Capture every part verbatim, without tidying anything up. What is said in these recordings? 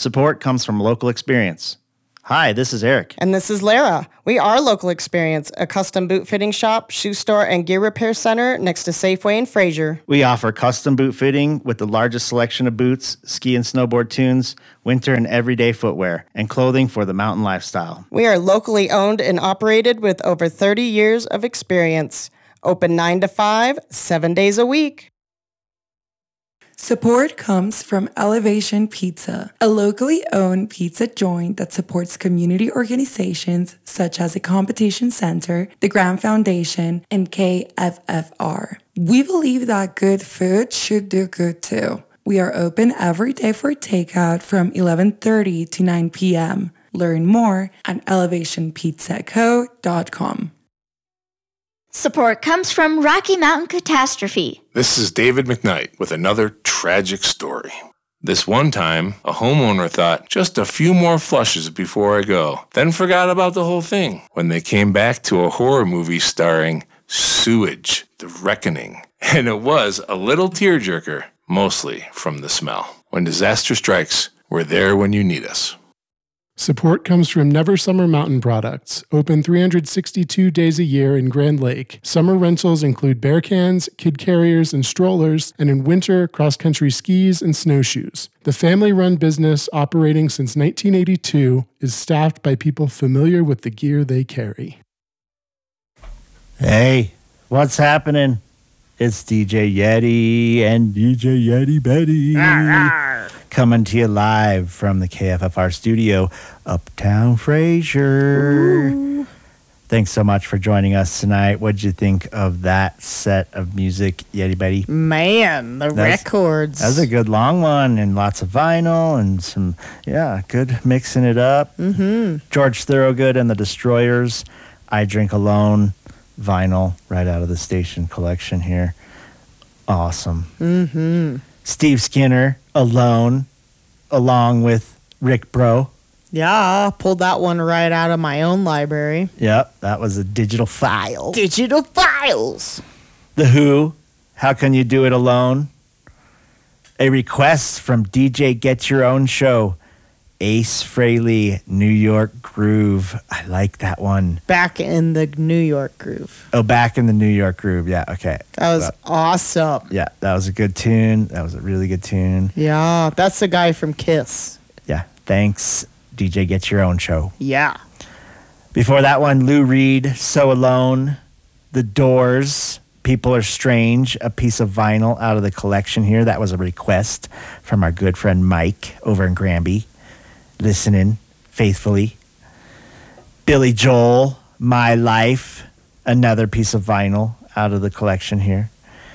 Support comes from local experience. Hi, this is Eric. And this is Lara. We are Local Experience, a custom boot fitting shop, shoe store, and gear repair center next to Safeway in Fraser. We offer custom boot fitting with the largest selection of boots, ski and snowboard tunes, winter and everyday footwear, and clothing for the mountain lifestyle. We are locally owned and operated with over thirty years of experience. Open nine to five, seven days a week. Support comes from Elevation Pizza, a locally owned pizza joint that supports community organizations such as the Competition Center, the Graham Foundation, and K F F R. We believe that good food should do good too. We are open every day for takeout from eleven thirty to nine p.m. Learn more at elevation pizza co dot com. Support comes from Rocky Mountain Catastrophe. This is David McKnight with another tragic story. This one time, a homeowner thought just a few more flushes before I go, then forgot about the whole thing when they came back to a horror movie starring Sewage, The Reckoning. And it was a little tearjerker, mostly from the smell. When disaster strikes, we're there when you need us. Support comes from Never Summer Mountain Products, open three hundred sixty-two days a year in Grand Lake. Summer rentals include bear cans, kid carriers, and strollers, and in winter, cross-country skis and snowshoes. The family-run business, operating since nineteen eighty-two, is staffed by people familiar with the gear they carry. Hey, what's happening? It's D J Yeti and D J Yeti Betty. Coming to you live from the K F F R studio, Uptown Fraser. Ooh. Thanks so much for joining us tonight. What'd you think of that set of music, Yeti Betty? Man, the That's, records. That was a good long one, and lots of vinyl and some, yeah, good mixing it up. Mm-hmm. George Thorogood and the Destroyers, I Drink Alone, vinyl right out of the station collection here. Awesome. Mm-hmm. Steve Skinner, Alone, along with Rick Bro. Yeah, pulled that one right out of my own library. Yep, that was a digital file. Digital files. The Who, How Can You Do It Alone? A request from D J Get Your Own Show, Ace Frehley, New York Groove. I like that one. Back in the New York Groove. Oh, Back in the New York Groove. Yeah, okay. That was well, awesome. Yeah, that was a good tune. That was a really good tune. Yeah, that's the guy from Kiss. Yeah, thanks, D J Get Your Own Show. Yeah. Before that one, Lou Reed, So Alone. The Doors, People Are Strange, a piece of vinyl out of the collection here. That was a request from our good friend Mike over in Granby, listening faithfully. Billy Joel, My Life, another piece of vinyl out of the collection here.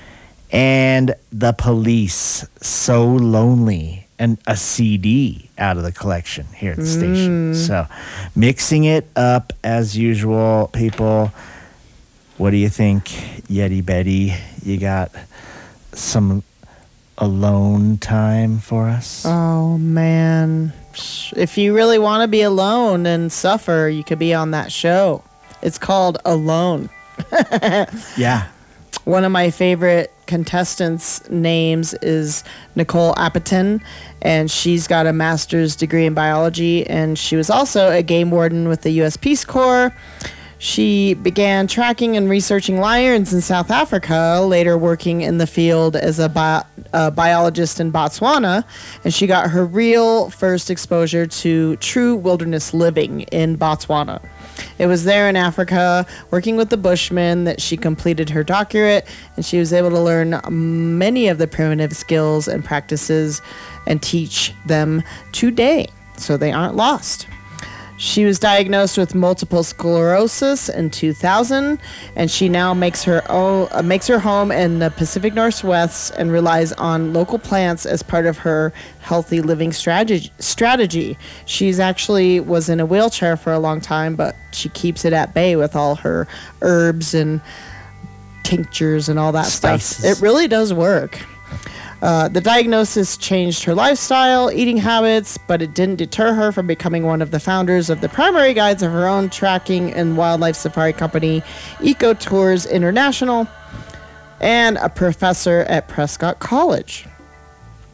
And The Police, So Lonely, and a C D out of the collection here at the mm. station. So mixing it up as usual, people. What do you think, Yeti Betty? You got some alone time for us? Oh, man. If you really want to be alone and suffer, you could be on that show. It's called Alone. Yeah. One of my favorite contestants' names is Nicole Appeton, and she's got a master's degree in biology, and she was also a game warden with the U S Peace Corps. She began tracking and researching lions in South Africa, later working in the field as a, bi- a biologist in Botswana, and she got her real first exposure to true wilderness living in Botswana. It was there in Africa, working with the Bushmen, that she completed her doctorate, and she was able to learn many of the primitive skills and practices and teach them today, so they aren't lost. She was diagnosed with multiple sclerosis in two thousand, and she now makes her own, uh, makes her home in the Pacific Northwest and relies on local plants as part of her healthy living strategy. Strategy. She's actually was in a wheelchair for a long time, but she keeps it at bay with all her herbs and tinctures and all that Spices. stuff. It really does work. Uh, the diagnosis changed her lifestyle, eating habits, but it didn't deter her from becoming one of the founders of the primary guides of her own tracking and wildlife safari company, Eco Tours International, and a professor at Prescott College.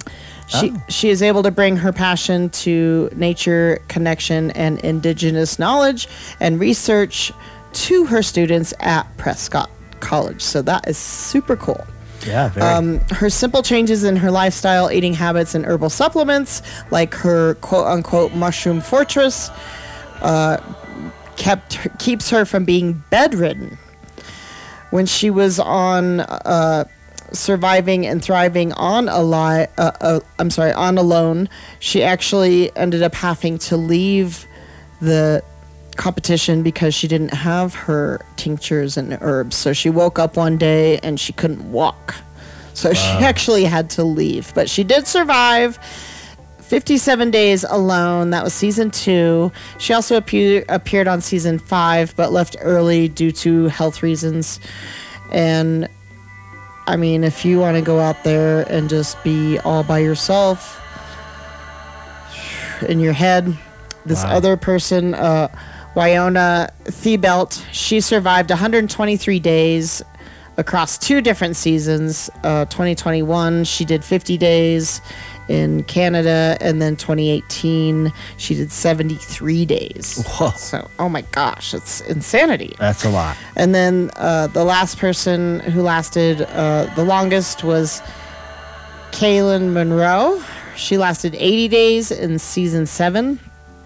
She Oh. she is able to bring her passion to nature, connection, and indigenous knowledge and research to her students at Prescott College. So that is super cool. Yeah, very. Um, her simple changes in her lifestyle, eating habits, and herbal supplements, like her quote unquote mushroom fortress, uh, kept her, keeps her from being bedridden. When she was on uh, surviving and thriving on a li- uh, uh, I'm sorry, on Alone, she actually ended up having to leave the competition because she didn't have her tinctures and herbs. So she woke up one day and she couldn't walk. So she actually had to leave. But she did survive fifty-seven days alone. That was season two. She also appear, appeared on season five, but left early due to health reasons. And I mean, if you want to go out there and just be all by yourself in your head, this Wow. other person, uh, Wyona Thiebelt, she survived one hundred twenty-three days across two different seasons. Uh, twenty twenty-one, she did fifty days in Canada, and then twenty eighteen, she did seventy-three days. Whoa. So, oh my gosh, it's insanity. That's a lot. And then uh, the last person who lasted uh, the longest was Kaylin Monroe. She lasted eighty days in season seven.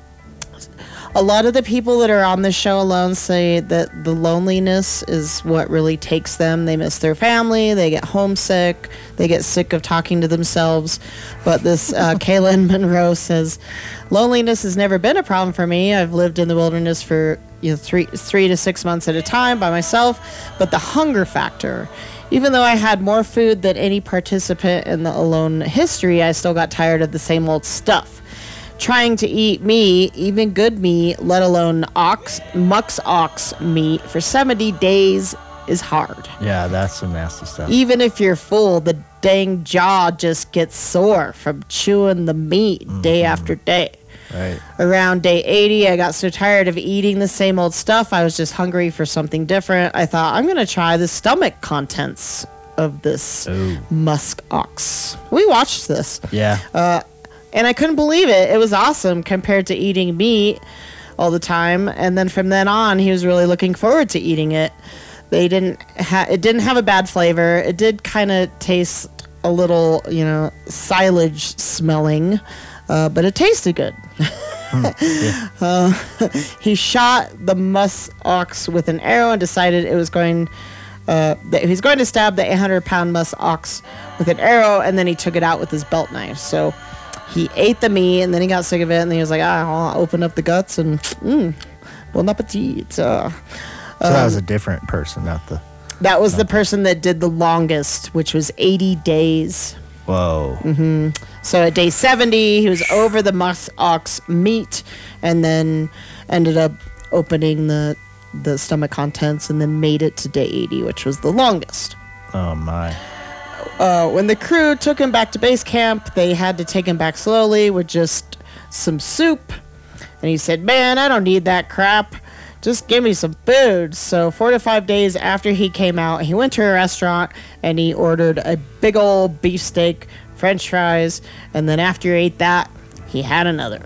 A lot of the people that are on this show alone say that the loneliness is what really takes them. They miss their family, they get homesick, they get sick of talking to themselves. But this uh, Kaylin Monroe says, loneliness has never been a problem for me. I've lived in the wilderness for you know three three to six months at a time by myself. But the hunger factor, even though I had more food than any participant in the Alone history, I still got tired of the same old stuff. Trying to eat meat, even good meat, let alone ox, mux ox meat, for seventy days is hard. Yeah, that's some nasty stuff. Even if you're full, the dang jaw just gets sore from chewing the meat Mm-hmm. day after day. Right. Around day eighty, I got so tired of eating the same old stuff, I was just hungry for something different. I thought, I'm going to try the stomach contents of this Ooh. musk ox. We watched this. Yeah. Uh, And I couldn't believe it. It was awesome compared to eating meat all the time. And then from then on, he was really looking forward to eating it. They didn't ha- it didn't have a bad flavor. It did kind of taste a little, you know, silage smelling, uh, but it tasted good. Yeah. uh, he shot the musk ox with an arrow and decided it was going uh, that he was going to stab the eight hundred pound musk ox with an arrow, and then he took it out with his belt knife. So he ate the meat, and then he got sick of it, and then he was like, ah, I'll open up the guts, and mm, bon appetit. Uh, So that was a different person, not the. that was the person that did the longest, which was eighty days. Whoa. Mm-hmm. So at day seventy, he was over the musk ox meat, and then ended up opening the the stomach contents, and then made it to day eighty, which was the longest. Oh my. Uh, when the crew took him back to base camp, they had to take him back slowly with just some soup. And he said, man, I don't need that crap. Just give me some food. So four to five days after he came out, he went to a restaurant and he ordered a big old beefsteak, french fries. And then after he ate that, he had another.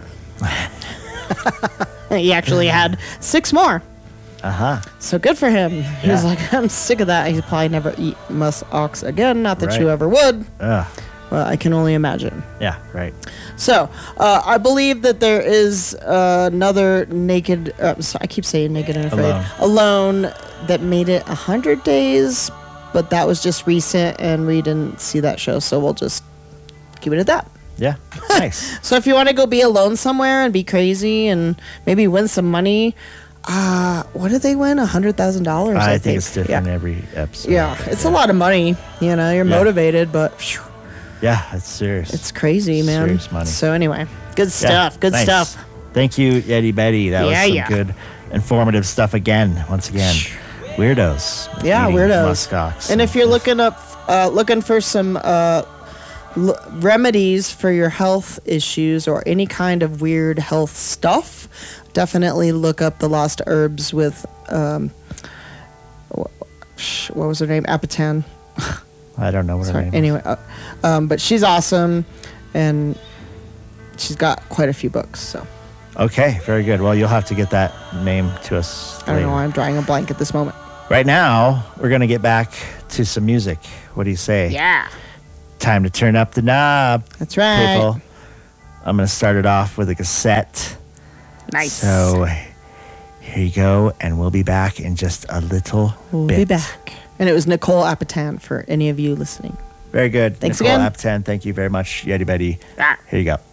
He actually had six more. Uh-huh. So good for him. He was Yeah. like, I'm sick of that. He'd probably never eat musk ox again. Not that Right. you ever would. Ugh. Well, I can only imagine. Yeah, right. So, uh, I believe that there is uh, another naked, uh, I'm sorry, I keep saying naked and afraid, Alone. alone that made it one hundred days, but that was just recent and we didn't see that show, so we'll just keep it at that. Yeah. Nice. So if you want to go be alone somewhere and be crazy and maybe win some money, uh, what did they win? one hundred thousand dollars, I, I think it's different Yeah, every episode. yeah. it's a lot of money. You know, you're Yeah. motivated, but phew, Yeah, it's serious. it's crazy, man. Serious money. So anyway, good Yeah, stuff. Good nice. stuff. Thank you, Eddie Betty. That was Yeah, some yeah. good, informative stuff again. Once again, weirdos. Yeah, eating weirdos. muskox. And if you're looking up, uh, looking for some uh, l- remedies for your health issues or any kind of weird health stuff, definitely look up the Lost Herbs with um, wh- sh- what was her name? Apitan. I don't know what her Sorry. name is. Anyway, uh, um, but she's awesome. and she's got quite a few books. So Okay, very good. Well, you'll have to get that name to us I don't later. know why I'm drawing a blank at this moment. Right now, we're going to get back to some music. What do you say? Yeah, Time to turn up the knob, that's right. people. I'm going to start it off with a cassette. Nice. So here you go, and we'll be back in just a little We'll bit. be back. And it was Nicole Apitan for any of you listening. Very good. Thanks Nicole again. Aptan, thank you very much, Yeti Betty. Here you go.